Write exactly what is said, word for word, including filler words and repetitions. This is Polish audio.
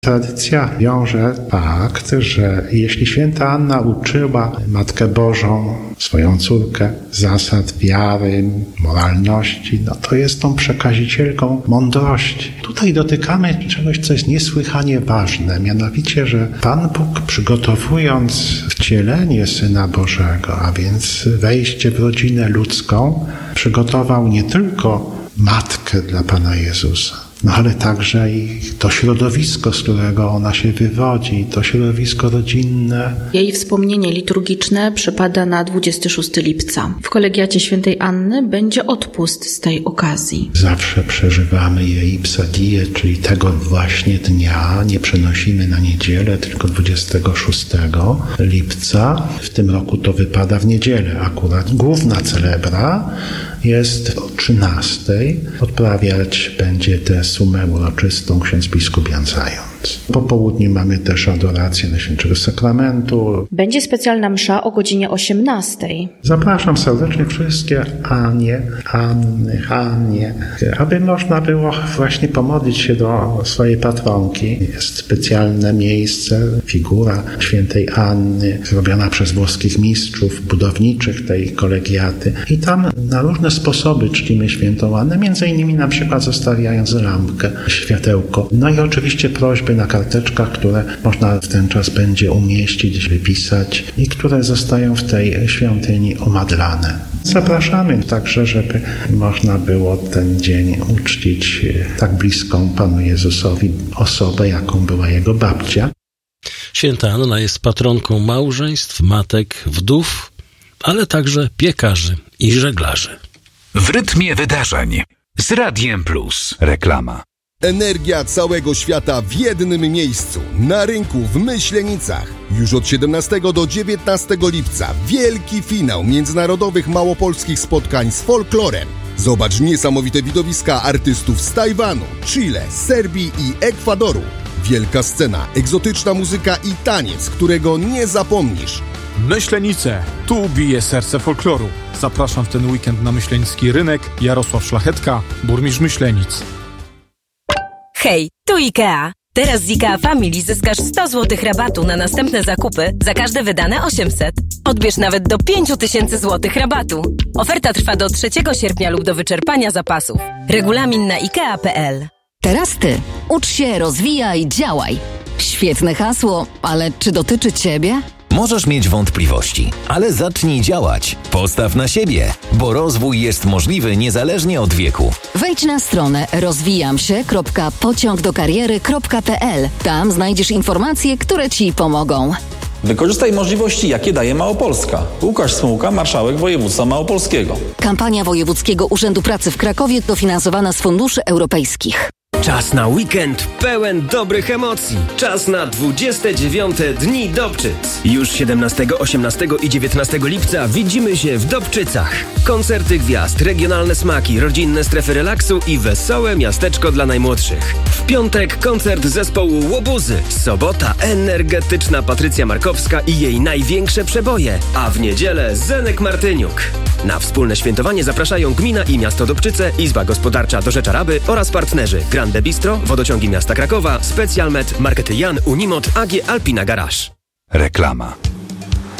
Tradycja wiąże fakt, że jeśli święta Anna uczyła Matkę Bożą, swoją córkę, zasad wiary, moralności, no to jest tą przekazicielką mądrości. Tutaj dotykamy czegoś, co jest niesłychanie ważne, mianowicie, że Pan Bóg, przygotowując wcielenie Syna Bożego, a więc wejście w rodzinę ludzką, przygotował nie tylko matkę dla Pana Jezusa, no ale także i to środowisko, z którego ona się wywodzi, to środowisko rodzinne. Jej wspomnienie liturgiczne przypada na dwudziestego szóstego lipca. W kolegiacie świętej Anny będzie odpust z tej okazji. Zawsze przeżywamy jej psadię, czyli tego właśnie dnia nie przenosimy na niedzielę, tylko dwudziestego szóstego lipca. W tym roku to wypada w niedzielę akurat. Główna celebra jest o trzynastej. Odprawiać będzie tę sumę uroczystą ksiądz biskup Jan Zając. Po południu mamy też adorację Najświętszego Sakramentu. Będzie specjalna msza o godzinie osiemnastej. Zapraszam serdecznie wszystkie Anie, Anny, Hanie, aby można było właśnie pomodlić się do swojej patronki. Jest specjalne miejsce, figura świętej Anny, zrobiona przez włoskich mistrzów budowniczych tej kolegiaty. I tam na różne sposoby czcimy świętą Annę, między innymi na przykład zostawiając lampkę, światełko. No i oczywiście prośby na karteczkach, które można w ten czas będzie umieścić, wypisać i które zostają w tej świątyni omadlane. Zapraszamy także, żeby można było ten dzień uczcić tak bliską Panu Jezusowi osobę, jaką była jego babcia. Święta Anna jest patronką małżeństw, matek, wdów, ale także piekarzy i żeglarzy. W rytmie wydarzeń z Radiem Plus. Reklama. Energia całego świata w jednym miejscu. Na rynku w Myślenicach. Już od siedemnastego do dziewiętnastego lipca wielki finał międzynarodowych małopolskich spotkań z folklorem. Zobacz niesamowite widowiska artystów z Tajwanu, Chile, Serbii i Ekwadoru. Wielka scena, egzotyczna muzyka i taniec, którego nie zapomnisz. Myślenice, tu bije serce folkloru. Zapraszam w ten weekend na myślenicki rynek. Jarosław Szlachetka, burmistrz Myślenic. Hej, tu IKEA. Teraz z IKEA Family zyskasz sto złotych rabatu na następne zakupy za każde wydane osiemset. Odbierz nawet do pięć tysięcy złotych rabatu. Oferta trwa do trzeciego sierpnia lub do wyczerpania zapasów. Regulamin na ikea kropka pe el. Teraz ty. Ucz się, rozwijaj, działaj. Świetne hasło, ale czy dotyczy ciebie? Możesz mieć wątpliwości, ale zacznij działać. Postaw na siebie, bo rozwój jest możliwy niezależnie od wieku. Wejdź na stronę rozwijam się kropka pociąg do kariery kropka pe el. Tam znajdziesz informacje, które ci pomogą. Wykorzystaj możliwości, jakie daje Małopolska. Łukasz Smułka, marszałek województwa małopolskiego. Kampania Wojewódzkiego Urzędu Pracy w Krakowie dofinansowana z funduszy europejskich. Czas na weekend pełen dobrych emocji. Czas na dwudzieste dziewiąte Dni Dobczyc. Już siedemnastego, osiemnastego i dziewiętnastego lipca widzimy się w Dobczycach. Koncerty gwiazd, regionalne smaki, rodzinne strefy relaksu i wesołe miasteczko dla najmłodszych. W piątek koncert zespołu Łobuzy. Sobota energetyczna Patrycja Markowska i jej największe przeboje. A w niedzielę Zenek Martyniuk. Na wspólne świętowanie zapraszają gmina i miasto Dobczyce, Izba Gospodarcza Dorzecza Raby oraz partnerzy Grande Bistro, Wodociągi Miasta Krakowa, Specjalmed, Markety Jan, Unimot, A G Alpina Garage. Reklama.